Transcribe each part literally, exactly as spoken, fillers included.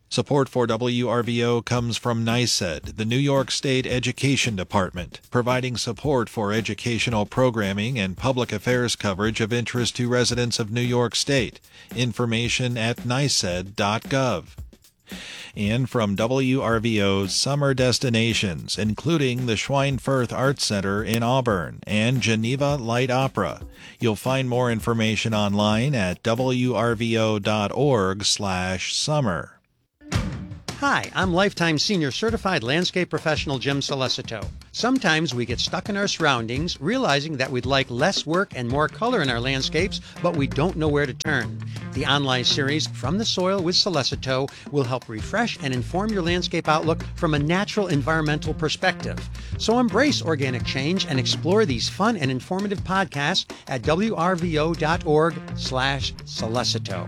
Support for W R V O comes from NYSED, the New York State Education Department, providing support for educational programming and public affairs coverage of interest to residents of New York State. Information at nysed dot gov. And from W R V O's summer destinations, including the Schweinfurth Arts Center in Auburn and Geneva Light Opera. You'll find more information online at w r v o dot org slash summer. Hi, I'm Lifetime Senior Certified Landscape Professional Jim Solicito. Sometimes we get stuck in our surroundings, realizing that we'd like less work and more color in our landscapes, but we don't know where to turn. The online series, From the Soil with Solicito, will help refresh and inform your landscape outlook from a natural environmental perspective. So embrace organic change and explore these fun and informative podcasts at w r v o dot org slash Solicito.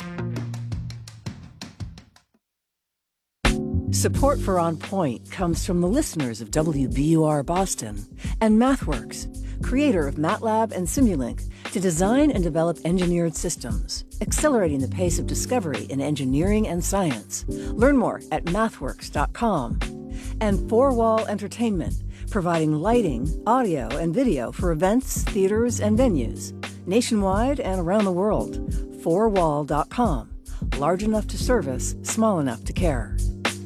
Support for On Point comes from the listeners of W B U R Boston and MathWorks, creator of MATLAB and Simulink, to design and develop engineered systems, accelerating the pace of discovery in engineering and science. Learn more at mathworks dot com. And Four Wall Entertainment, providing lighting, audio, and video for events, theaters, and venues, nationwide and around the world. four wall dot com. Large enough to service, small enough to care.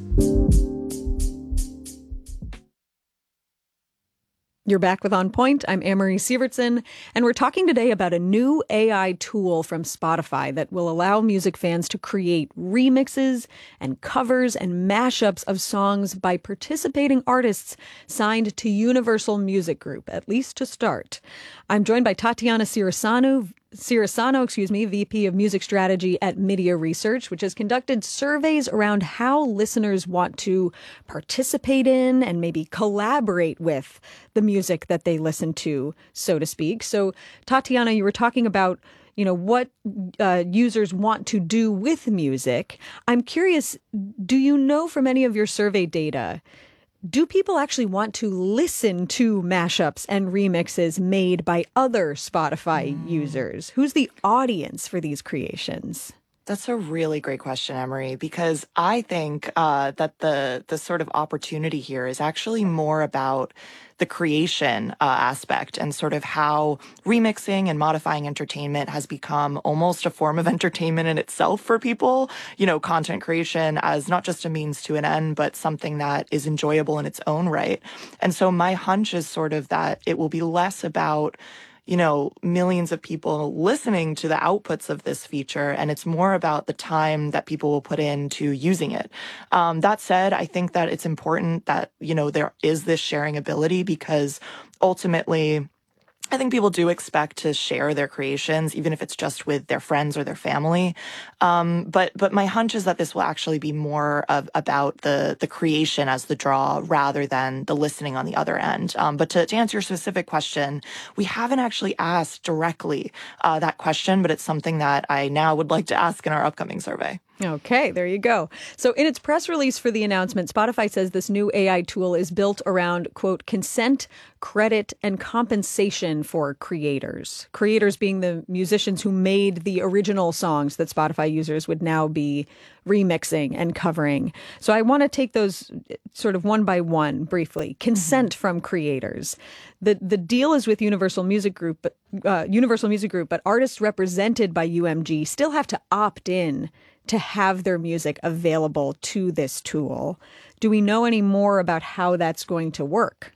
You're back with On Point. I'm Anne-Marie Sievertson, and we're talking today about a new A I tool from Spotify that will allow music fans to create remixes and covers and mashups of songs by participating artists signed to Universal Music Group, at least to start. I'm joined by Tatiana Cirasano, Cirasano, excuse me, V P of Music Strategy at Media Research, which has conducted surveys around how listeners want to participate in and maybe collaborate with the music that they listen to, so to speak. So, Tatiana, you were talking about, you know, what uh, users want to do with music. I'm curious, do you know from any of your survey data, do people actually want to listen to mashups and remixes made by other Spotify mm. users? Who's the audience for these creations? That's a really great question, Emery, because I think uh, that the the sort of opportunity here is actually more about the creation uh, aspect and sort of how remixing and modifying entertainment has become almost a form of entertainment in itself for people. You know, content creation as not just a means to an end, but something that is enjoyable in its own right. And so my hunch is sort of that it will be less about, you know, millions of people listening to the outputs of this feature, and it's more about the time that people will put into using it. Um, that said, I think that it's important that, you know, there is this sharing ability, because ultimately, I think people do expect to share their creations, even if it's just with their friends or their family. Um, but but my hunch is that this will actually be more of about the the creation as the draw rather than the listening on the other end. Um, but to, to answer your specific question, we haven't actually asked directly uh, that question, but it's something that I now would like to ask in our upcoming survey. Okay, there you go. So in its press release for the announcement, Spotify says this new A I tool is built around, quote, consent, credit, and compensation for creators. Creators being the musicians who made the original songs that Spotify users would now be remixing and covering. So I want to take those sort of one by one briefly. Consent mm-hmm. from creators. The the deal is with Universal Music Group, but uh, Universal Music Group, but artists represented by U M G still have to opt in to have their music available to this tool. Do we know any more about how that's going to work?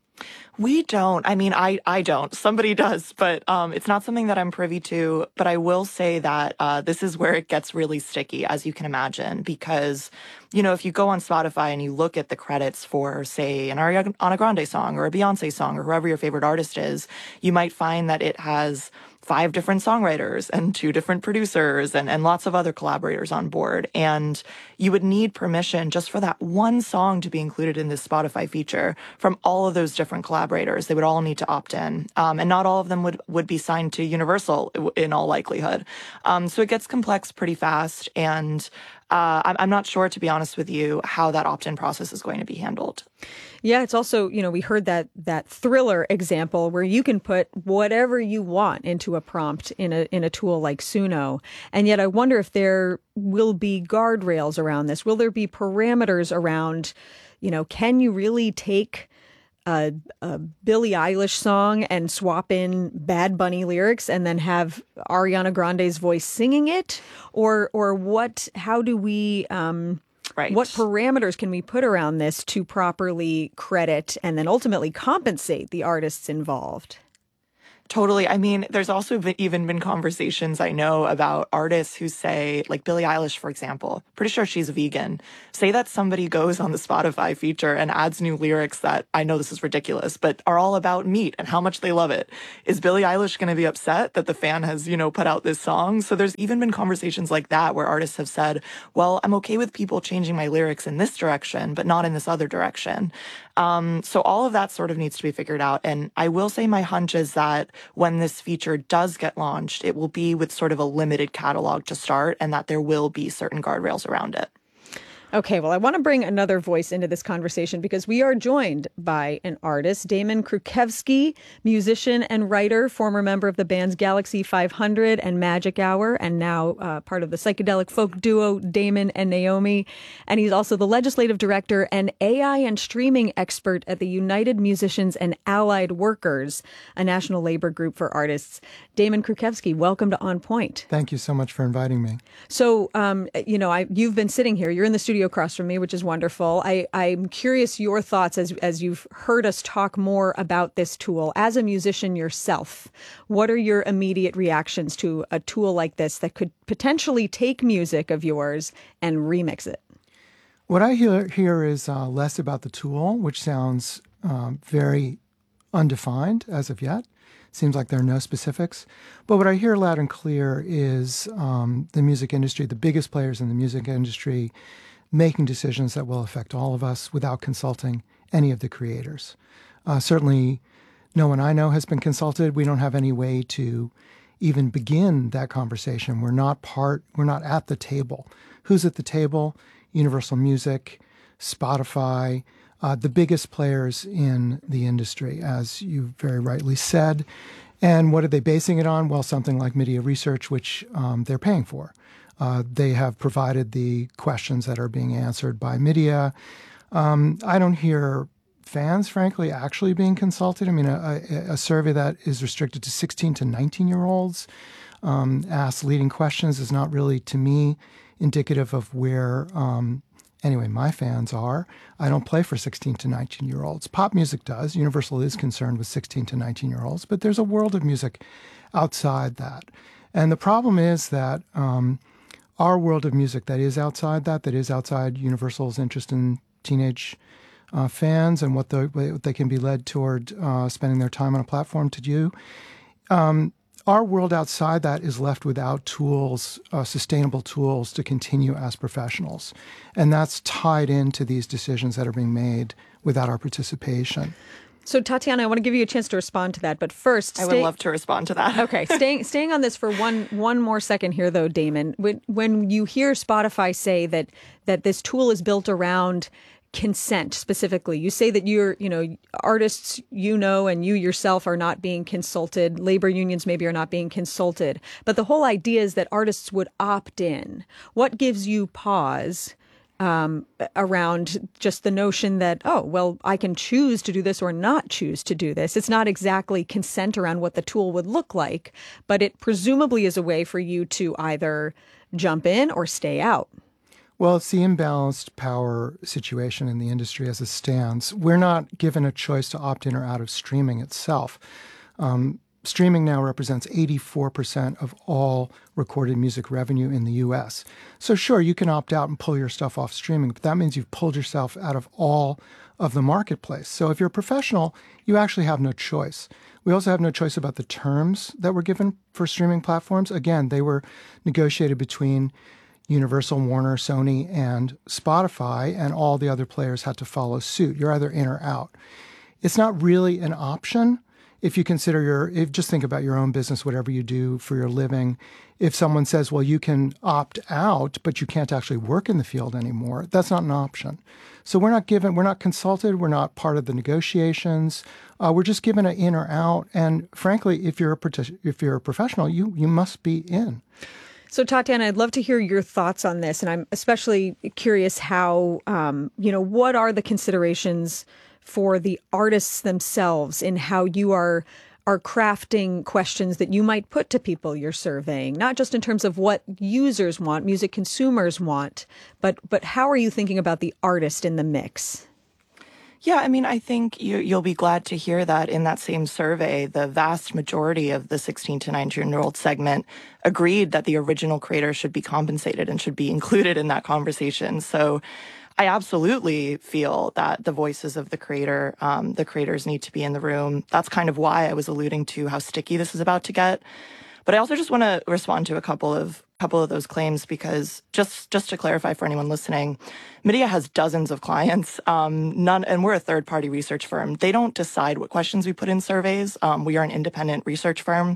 We don't. I mean, I, I don't. Somebody does, but um, it's not something that I'm privy to. But I will say that uh, this is where it gets really sticky, as you can imagine, because, you know, if you go on Spotify and you look at the credits for, say, an Ariana Grande song or a Beyonce song or whoever your favorite artist is, you might find that it has five different songwriters and two different producers and, and lots of other collaborators on board. And you would need permission just for that one song to be included in this Spotify feature from all of those different collaborators. They would all need to opt in. Um, and not all of them would, would be signed to Universal in all likelihood. Um, so it gets complex pretty fast. And uh, I'm, I'm not sure, to be honest with you, how that opt-in process is going to be handled. Yeah, it's also, you know, we heard that that Thriller example where you can put whatever you want into a prompt in a in a tool like Suno. And yet I wonder if there will be guardrails around this. Will there be parameters around, you know, can you really take a, a Billie Eilish song and swap in Bad Bunny lyrics and then have Ariana Grande's voice singing it? Or or what, how do we... Um, Right. What parameters can we put around this to properly credit and then ultimately compensate the artists involved? Totally. I mean, there's also been, even been conversations I know about artists who say, like Billie Eilish, for example, pretty sure she's a vegan. Say that somebody goes on the Spotify feature and adds new lyrics that, I know this is ridiculous, but are all about meat and how much they love it. Is Billie Eilish going to be upset that the fan has, you know, put out this song? So there's even been conversations like that where artists have said, well, I'm okay with people changing my lyrics in this direction, but not in this other direction. Um, so all of that sort of needs to be figured out. And I will say my hunch is that when this feature does get launched, it will be with sort of a limited catalog to start, and that there will be certain guardrails around it. Okay, well, I want to bring another voice into this conversation because we are joined by an artist, Damon Krukowski, musician and writer, former member of the bands Galaxy five hundred and Magic Hour, and now uh, part of the psychedelic folk duo Damon and Naomi. And he's also the legislative director and A I and streaming expert at the United Musicians and Allied Workers, a national labor group for artists. Damon Krukowski, welcome to On Point. Thank you so much for inviting me. So, um, you know, I, you've been sitting here. You're in the studio across from me, which is wonderful. I, I'm curious your thoughts as as you've heard us talk more about this tool. As a musician yourself, what are your immediate reactions to a tool like this that could potentially take music of yours and remix it? What I hear here is uh, less about the tool, which sounds um, very undefined as of yet. Seems like there are no specifics. But what I hear loud and clear is um, the music industry, the biggest players in the music industry, making decisions that will affect all of us without consulting any of the creators. Uh, certainly, no one I know has been consulted. We don't have any way to even begin that conversation. We're not part, we're not at the table. Who's at the table? Universal Music, Spotify, uh, the biggest players in the industry, as you very rightly said. And what are they basing it on? Well, something like Media Research, which um, they're paying for. Uh, they have provided the questions that are being answered by Media. Um, I don't hear fans, frankly, actually being consulted. I mean, a, a, a survey that is restricted to sixteen to nineteen-year-olds um, asks leading questions is not really, to me, indicative of where, um, anyway, my fans are. I don't play for sixteen to nineteen-year-olds. Pop music does. Universal is concerned with sixteen to nineteen-year-olds, but there's a world of music outside that. And the problem is that um, our world of music that is outside that, that is outside Universal's interest in teenage uh, fans and what, the, what they can be led toward uh, spending their time on a platform to do. Um, our world outside that is left without tools, uh, sustainable tools to continue as professionals. And that's tied into these decisions that are being made without our participation. So, Tatiana, I want to give you a chance to respond to that. But first, I would love to respond to that. Okay, staying staying on this for one one more second here, though, Damon. When when you hear Spotify say that that this tool is built around consent specifically, you say that you're, you know, artists, you know, and you yourself are not being consulted. Labor unions maybe are not being consulted. But the whole idea is that artists would opt in. What gives you pause Um, around just the notion that, oh, well, I can choose to do this or not choose to do this? It's not exactly consent around what the tool would look like, but it presumably is a way for you to either jump in or stay out. Well, it's the imbalanced power situation in the industry as it stands. We're not given a choice to opt in or out of streaming itself. Um, Streaming now represents eighty-four percent of all recorded music revenue in the U S. So sure, you can opt out and pull your stuff off streaming, but that means you've pulled yourself out of all of the marketplace. So if you're a professional, you actually have no choice. We also have no choice about the terms that were given for streaming platforms. Again, they were negotiated between Universal, Warner, Sony, and Spotify, and all the other players had to follow suit. You're either in or out. It's not really an option. if you consider your, if just think about your own business, whatever you do for your living, if someone says, well, you can opt out, but you can't actually work in the field anymore, that's not an option. So we're not given, we're not consulted, we're not part of the negotiations. Uh, we're just given an in or out. And frankly, if you're a if you're a professional, you you must be in. So, Tatiana, I'd love to hear your thoughts on this, and I'm especially curious how, um, you know, what are the considerations for the artists themselves in how you are are crafting questions that you might put to people you're surveying, not just in terms of what users want, music consumers want, but but how are you thinking about the artist in the mix? Yeah, I mean, I think you, you'll be glad to hear that in that same survey, the vast majority of the sixteen to nineteen-year-old segment agreed that the original creator should be compensated and should be included in that conversation. So I absolutely feel that the voices of the creator, um, the creators need to be in the room. That's kind of why I was alluding to how sticky this is about to get. But I also just want to respond to a couple of couple of those claims because just just to clarify for anyone listening, Media has dozens of clients. Um, none, and we're a third party research firm. They don't decide what questions we put in surveys. Um, we are an independent research firm.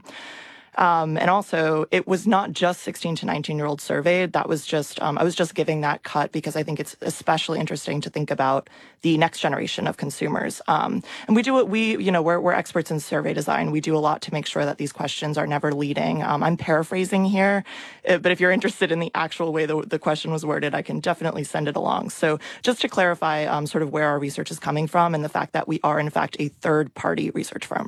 Um, and also, it was not just sixteen to nineteen year olds surveyed. That was just, um, I was just giving that cut because I think it's especially interesting to think about the next generation of consumers. Um, and we do it, we, you know, we're, we're experts in survey design. We do a lot to make sure that these questions are never leading. Um, I'm paraphrasing here, but if you're interested in the actual way the, the question was worded, I can definitely send it along. So just to clarify um, sort of where our research is coming from and the fact that we are, in fact, a third party research firm.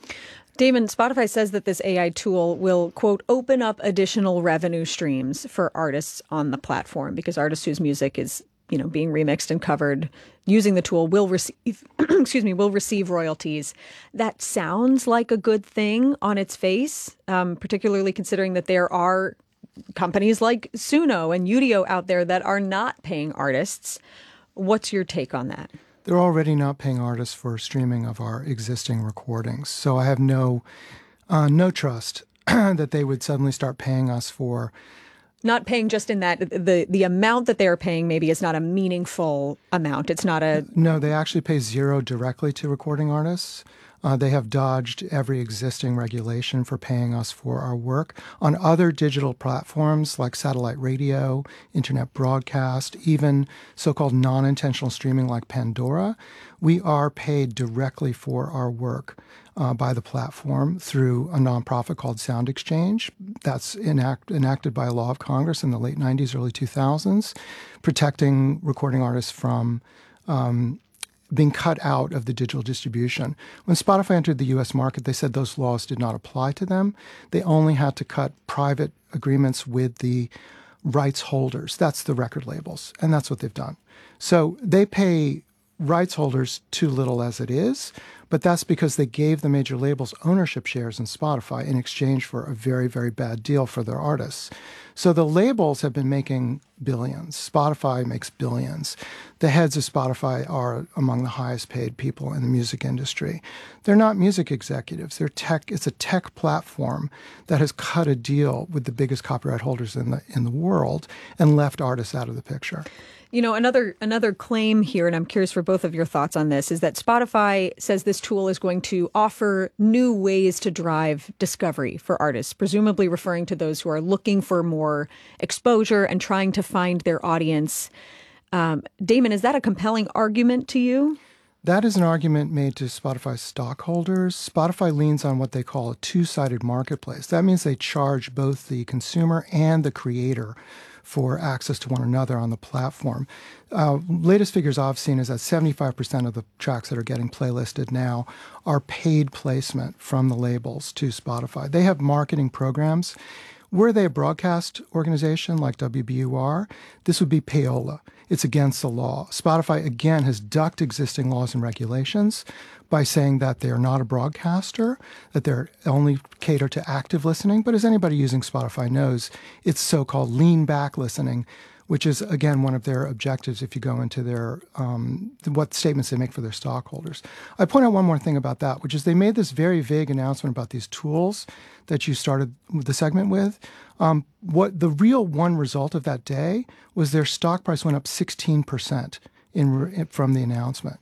Damon, Spotify says that this A I tool will, quote, open up additional revenue streams for artists on the platform because artists whose music is, you know, being remixed and covered using the tool will receive, excuse me, will receive royalties. That sounds like a good thing on its face, um, particularly considering that there are companies like Suno and Udio out there that are not paying artists. What's your take on that? They're already not paying artists for streaming of our existing recordings. So I have no uh, no trust that they would suddenly start paying us for. Not paying just in that the, the amount that they're paying maybe is not a meaningful amount. It's not a... No, they actually pay zero directly to recording artists. Uh, they have dodged every existing regulation for paying us for our work. On other digital platforms like satellite radio, internet broadcast, even so-called non-intentional streaming like Pandora, we are paid directly for our work uh, by the platform through a nonprofit called Sound Exchange. That's enact- enacted by a law of Congress in the late nineties, early two thousands, protecting recording artists from um, being cut out of the digital distribution. When Spotify entered the U S market, they said those laws did not apply to them. They only had to cut private agreements with the rights holders. That's the record labels, and that's what they've done. So they pay rights holders too little as it is, but that's because they gave the major labels ownership shares in Spotify in exchange for a very, very bad deal for their artists. So the labels have been making billions. Spotify makes billions. The heads of Spotify are among the highest paid people in the music industry. They're not music executives. They're tech. It's a tech platform that has cut a deal with the biggest copyright holders in the in the world and left artists out of the picture. You know, another another claim here, and I'm curious for both of your thoughts on this, is that Spotify says this tool is going to offer new ways to drive discovery for artists, presumably referring to those who are looking for more exposure and trying to find their audience. Um, Damon, is that a compelling argument to you? That is an argument made to Spotify stockholders. Spotify leans on what they call a two-sided marketplace. That means they charge both the consumer and the creator for access to one another on the platform. Uh, latest figures I've seen is that seventy-five percent of the tracks that are getting playlisted now are paid placement from the labels to Spotify. They have marketing programs. Were they a broadcast organization like W B U R, this would be payola. It's against the law. Spotify, again, has ducked existing laws and regulations by saying that they are not a broadcaster, that they're only cater to active listening. But as anybody using Spotify knows, it's so-called lean-back listening, which is, again, one of their objectives if you go into their um, what statements they make for their stockholders. I point out one more thing about that, which is they made this very vague announcement about these tools that you started the segment with. Um, what the real one result of that day was their stock price went up sixteen percent in, from the announcement.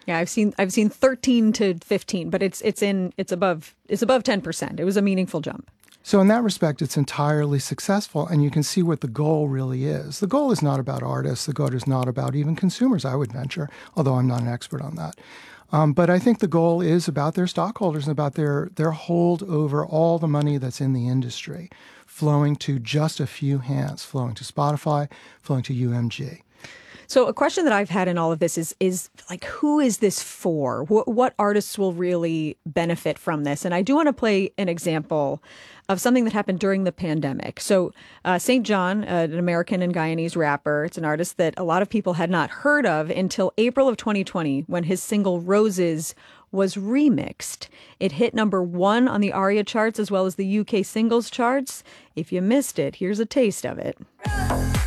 Yeah, I've seen I've seen thirteen to fifteen, but it's it's in it's above it's above ten percent. It was a meaningful jump. So in that respect, it's entirely successful, and you can see what the goal really is. The goal is not about artists. The goal is not about even consumers, I would venture, although I'm not an expert on that. Um, but I think the goal is about their stockholders and about their, their hold over all the money that's in the industry, flowing to just a few hands, flowing to Spotify, flowing to U M G. So a question that I've had in all of this is, is like, who is this for? What, what artists will really benefit from this? And I do want to play an example of something that happened during the pandemic. So uh, Saint John, uh, an American and Guyanese rapper, it's an artist that a lot of people had not heard of until April of twenty twenty, when his single Roses was remixed. It hit number one on the ARIA charts as well as the U K singles charts. If you missed it, here's a taste of it.